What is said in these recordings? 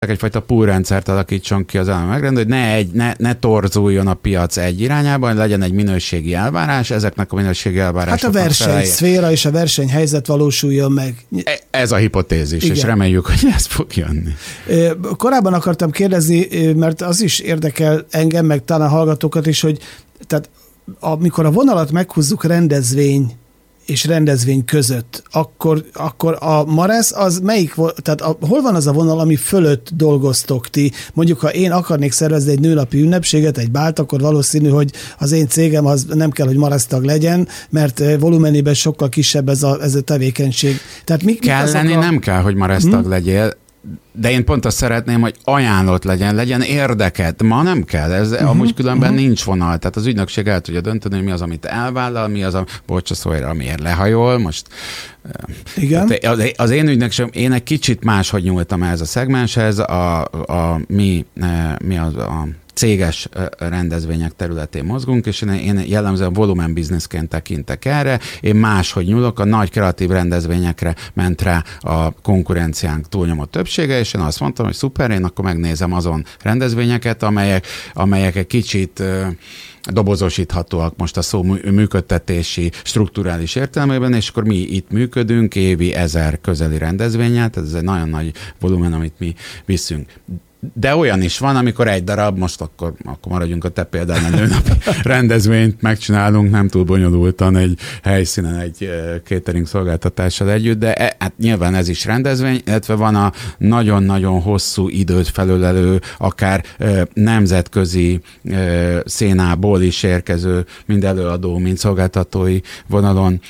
egyfajta pool rendszert alakítson ki az állami megrendelő, hogy ne torzuljon a piac egy irányában, legyen egy minőségi elvárás, ezeknek a minőségi elvárásoknak hát a versenyszféra és a versenyhelyzet valósuljon meg. Ez a hipotézis, igen. És reméljük, hogy ez fog jönni. Korábban akartam kérdezni, mert az is érdekel engem, meg talán hallgatókat is, hogy tehát amikor a vonalat meghúzzuk rendezvény és rendezvény között, akkor a Maresz az melyik, tehát hol van az a vonal, ami fölött dolgoztok ti? Mondjuk, ha én akarnék szervezni egy nőnapi ünnepséget, egy bált, akkor valószínű, hogy az én cégem az nem kell, hogy Maresz tag legyen, mert volumenében sokkal kisebb ez a tevékenység. Tehát kell lenni, nem kell, hogy Maresz tag legyél, de én pont azt szeretném, hogy ajánlott legyen érdeket. Ma nem kell, ez amúgy különben nincs vonal. Tehát az ügynökség el tudja dönteni, hogy mi az, amit elvállal, mi az, amiért lehajol. Most igen. Az én ügynökség, én egy kicsit máshogy nyúltam ez a szegmenshez, mi az a céges rendezvények területén mozgunk, és én jellemzően volumen bizniszként tekintek erre. Én máshogy nyúlok, a nagy kreatív rendezvényekre ment rá a konkurenciánk túlnyomó többsége, és én azt mondtam, hogy szuper, én akkor megnézem azon rendezvényeket, amelyek egy kicsit dobozosíthatóak most a szó működtetési, strukturális értelmében, és akkor mi itt működünk évi 1000 közeli rendezvényel, tehát ez egy nagyon nagy volumen, amit mi viszünk. De olyan is van, amikor egy darab, most akkor maradjunk a te példán, egy nőnapi rendezvényt megcsinálunk, nem túl bonyolultan egy helyszínen, egy catering szolgáltatással együtt, de hát nyilván ez is rendezvény, illetve van a nagyon-nagyon hosszú időt felölelő, akár nemzetközi szénából is érkező, mind előadó, mind szolgáltatói vonalon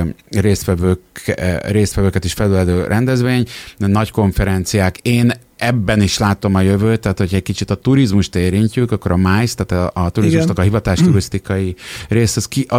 résztvevőket is felölelő rendezvény, nagy konferenciák. Én ebben is látom a jövőt, tehát hogyha egy kicsit a turizmust érintjük, akkor a MICE, tehát a turizmusnak a hivatás turisztikai rész,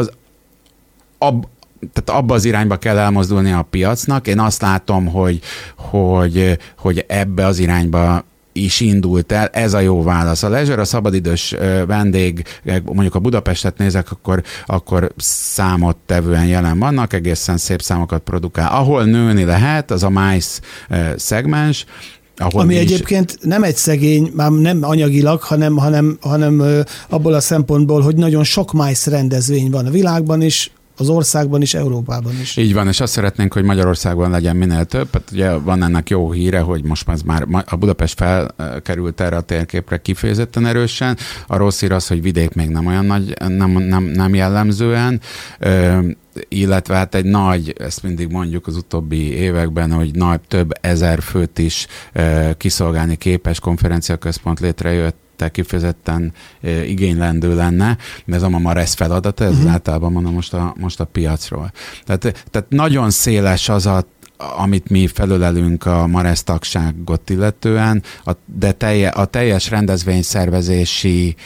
tehát abba az irányba kell elmozdulni a piacnak. Én azt látom, hogy ebbe az irányba is indult el, ez a jó válasz. A leisure, a szabadidős vendég, mondjuk a Budapestet nézek, akkor számottevően jelen vannak, egészen szép számokat produkál. Ahol nőni lehet, az a MICE szegmens, ami egyébként nem egy szegény, már nem anyagilag, hanem abból a szempontból, hogy nagyon sok MICE rendezvény van a világban is, az országban is, Európában is. Így van, és azt szeretnénk, hogy Magyarországon legyen minél több. Hát ugye van ennek jó híre, hogy most már a Budapest felkerült erre a térképre kifejezetten erősen. A rossz hír az, hogy vidék még nem olyan nagy, nem jellemzően, illetve hát egy nagy, ezt mindig mondjuk az utóbbi években, hogy több ezer főt is kiszolgálni képes konferenciaközpont létrejött, kifejezetten igénylendő lenne, de ez a Maresz feladata, ez általában mondom most a piacról. Tehát nagyon széles az amit mi felölelünk a Maresz tagságot illetően, de a teljes rendezvényszervezési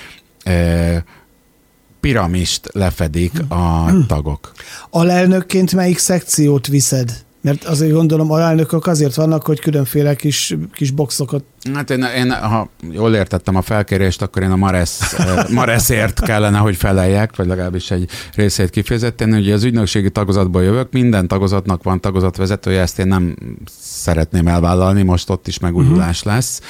piramist lefedik a tagok. Alelnökként melyik szekciót viszed? Mert azért gondolom, alelnökök azért vannak, hogy különféle kis boxokat... Hát én, ha jól értettem a felkérést, akkor én a Mareszért kellene, hogy feleljek, vagy legalábbis egy részét kifejezetten. Ugye az ügynökségi tagozatból jövök, minden tagozatnak van tagozatvezetője, ezt én nem szeretném elvállalni, most ott is megújulás lesz.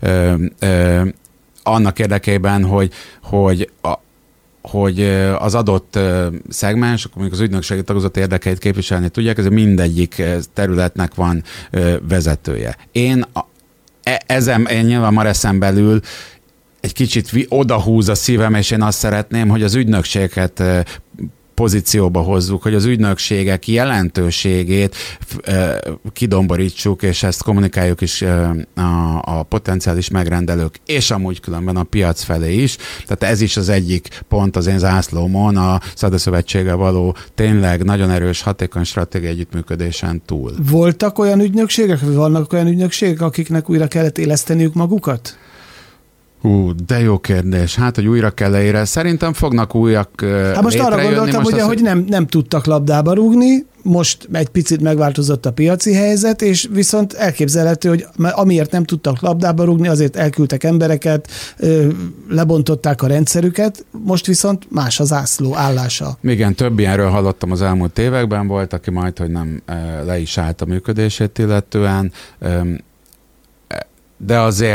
Annak érdekében, hogy az adott szegmens, akkor mondjuk az ügynökségi tagozat érdekeit képviselni tudják, ez mindegyik területnek van vezetője. Én nyilván Mareszen belül egy kicsit odahúz a szívem, és én azt szeretném, hogy az ügynökséget pozícióba hozzuk, hogy az ügynökségek jelentőségét kidomborítsuk, és ezt kommunikáljuk is a potenciális megrendelők, és amúgy különben a piac felé is. Tehát ez is az egyik pont az én zászlómon, a Szadaszövetséggel való tényleg nagyon erős, hatékony stratégiai együttműködésen túl. Voltak olyan ügynökségek, vagy vannak olyan ügynökségek, akiknek újra kellett éleszteniük magukat? De jó kérdés. Hát, hogy újra kell leére. Szerintem fognak újak létrejönni. Most arra gondoltam, ugye, hogy nem tudtak labdába rúgni, most egy picit megváltozott a piaci helyzet, és viszont elképzelhető, hogy amiért nem tudtak labdába rúgni, azért elküldtek embereket, lebontották a rendszerüket, most viszont más a zászló állása. Igen, több ilyenről hallottam az elmúlt években, volt, aki majd, hogy nem le is állt a működését illetően. de azért